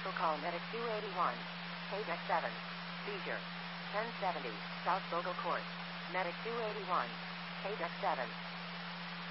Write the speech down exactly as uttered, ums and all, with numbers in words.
Vehicle call Medic two eighty-one. K D E C seven. Seizure. ten seventy, South Bogle Court. Medic two eighty-one. K D E C seven.